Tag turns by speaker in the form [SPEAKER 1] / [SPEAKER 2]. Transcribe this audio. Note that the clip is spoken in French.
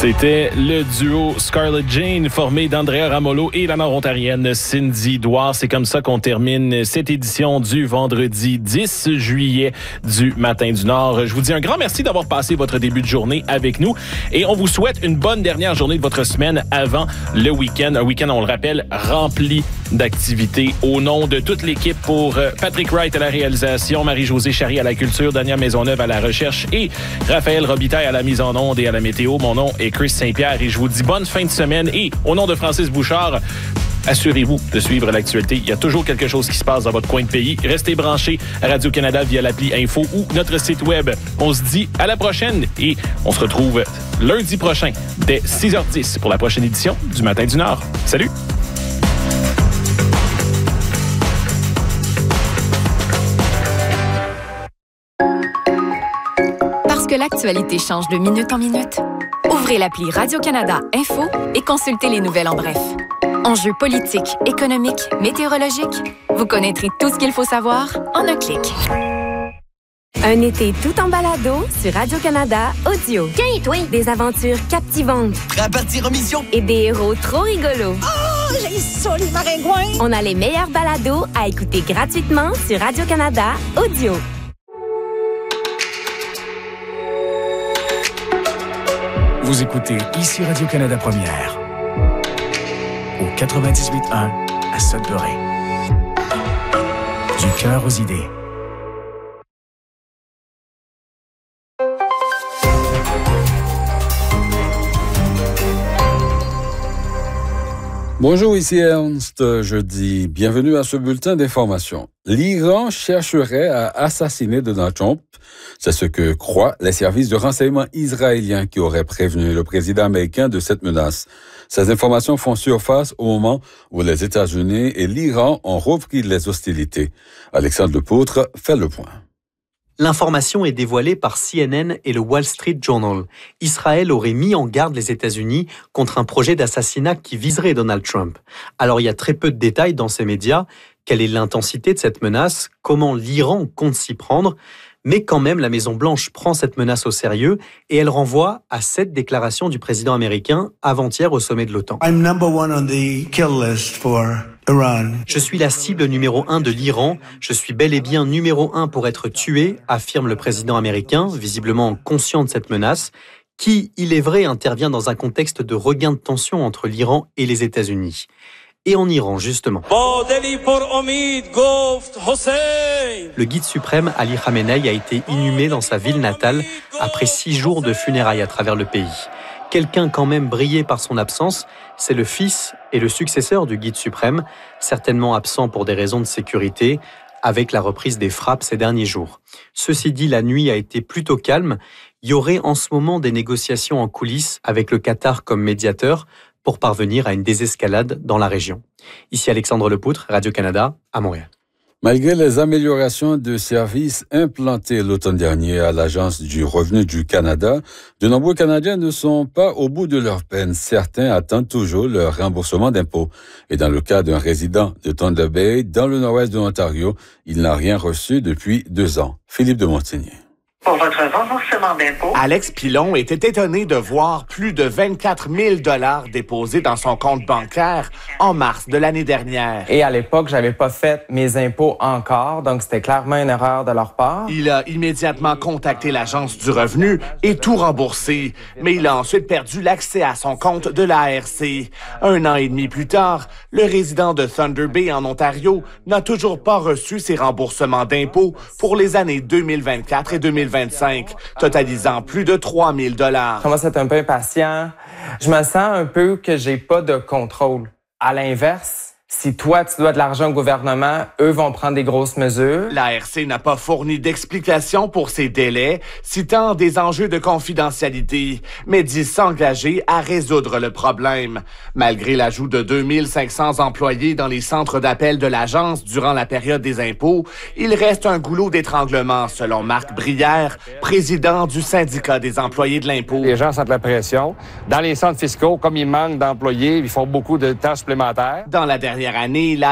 [SPEAKER 1] C'était le duo Scarlett Jane formé d'Andrea Ramolo et la nord-ontarienne Cindy Douard. C'est comme ça qu'on termine cette édition du vendredi 10 juillet du Matin du Nord. Je vous dis un grand merci d'avoir passé votre début de journée avec nous et on vous souhaite une bonne dernière journée de votre semaine avant le week-end. Un week-end, on le rappelle, rempli d'activités. Au nom de toute l'équipe, pour Patrick Wright à la réalisation, Marie-Josée Charry à la culture, Dania Maisonneuve à la recherche et Raphaël Robitaille à la mise en onde et à la météo. Mon nom est Chris Saint-Pierre et je vous dis bonne fin de semaine. Et au nom de Francis Bouchard, assurez-vous de suivre l'actualité. Il y a toujours quelque chose qui se passe dans votre coin de pays. Restez branchés à Radio-Canada via l'appli Info ou notre site web. On se dit à la prochaine et on se retrouve lundi prochain dès 6h10 pour la prochaine édition du Matin du Nord. Salut!
[SPEAKER 2] Parce que l'actualité change de minute en minute, ouvrez l'appli Radio-Canada Info et consultez les nouvelles en bref. Enjeux politiques, économiques, météorologiques, vous connaîtrez tout ce qu'il faut savoir en un clic.
[SPEAKER 3] Un été tout en balado sur Radio-Canada Audio.
[SPEAKER 4] Tiens, toi!
[SPEAKER 3] Des aventures captivantes.
[SPEAKER 5] Prêt à partir en mission?
[SPEAKER 3] Et des héros trop rigolos.
[SPEAKER 4] Oh, j'ai ça, les maringouins!
[SPEAKER 3] On a les meilleurs balados à écouter gratuitement sur Radio-Canada Audio.
[SPEAKER 6] Vous écoutez ici Radio-Canada Première au 98.1 à Sudbury. Du cœur aux idées.
[SPEAKER 7] Bonjour, ici Ernst. Je dis bienvenue à ce bulletin d'information. L'Iran chercherait à assassiner Donald Trump. C'est ce que croient les services de renseignement israéliens qui auraient prévenu le président américain de cette menace. Ces informations font surface au moment où les États-Unis et l'Iran ont repris les hostilités. Alexandre Lepautre fait le point.
[SPEAKER 8] L'information est dévoilée par CNN et le Wall Street Journal. Israël aurait mis en garde les États-Unis contre un projet d'assassinat qui viserait Donald Trump. Alors il y a très peu de détails dans ces médias. Quelle est l'intensité de cette menace? Comment l'Iran compte s'y prendre? Mais quand même, la Maison-Blanche prend cette menace au sérieux et elle renvoie à cette déclaration du président américain avant-hier au sommet de l'OTAN. Je suis la cible numéro 1 de l'Iran. Je suis bel et bien numéro 1 pour être tué, affirme le président américain, visiblement conscient de cette menace, qui, il est vrai, intervient dans un contexte de regain de tension entre l'Iran et les États-Unis. Et en Iran, justement. Le guide suprême Ali Khamenei a été inhumé dans sa ville natale après 6 jours de funérailles à travers le pays. Quelqu'un quand même brillé par son absence, c'est le fils et le successeur du guide suprême, certainement absent pour des raisons de sécurité, avec la reprise des frappes ces derniers jours. Ceci dit, la nuit a été plutôt calme. Il y aurait en ce moment des négociations en coulisses avec le Qatar comme médiateur pour parvenir à une désescalade dans la région. Ici Alexandre Lepoutre, Radio-Canada, à Montréal.
[SPEAKER 7] Malgré les améliorations de services implantées l'automne dernier à l'Agence du revenu du Canada, de nombreux Canadiens ne sont pas au bout de leur peine. Certains attendent toujours leur remboursement d'impôts. Et dans le cas d'un résident de Thunder Bay, dans le nord-ouest de l'Ontario, il n'a rien reçu depuis 2 ans. Philippe de Montigny.
[SPEAKER 9] Pour votre remboursement d'impôts.
[SPEAKER 10] Alex Pilon était étonné de voir plus de 24 000 $ déposés dans son compte bancaire en mars de l'année dernière.
[SPEAKER 11] Et à l'époque, j'avais pas fait mes impôts encore, donc c'était clairement une erreur de leur part.
[SPEAKER 10] Il a immédiatement contacté l'Agence du revenu et tout remboursé, mais il a ensuite perdu l'accès à son compte de l'ARC. 1 an et demi plus tard, le résident de Thunder Bay en Ontario n'a toujours pas reçu ses remboursements d'impôts pour les années 2024 et 2025, totalisant plus de 3 000 $.
[SPEAKER 11] Je commence à être un peu impatient. Je me sens un peu que j'ai pas de contrôle. À l'inverse, si toi, tu dois de l'argent au gouvernement, eux vont prendre des grosses mesures.
[SPEAKER 10] L'ARC n'a pas fourni d'explication pour ces délais, citant des enjeux de confidentialité, mais dit s'engager à résoudre le problème. Malgré l'ajout de 2500 employés dans les centres d'appel de l'agence durant la période des impôts, il reste un goulot d'étranglement, selon Marc Brière, président du syndicat des employés de l'impôt.
[SPEAKER 12] Les gens sentent la pression. Dans les centres fiscaux, comme il manque d'employés, ils font beaucoup de tâches supplémentaires.
[SPEAKER 10] Dans la dernière année, la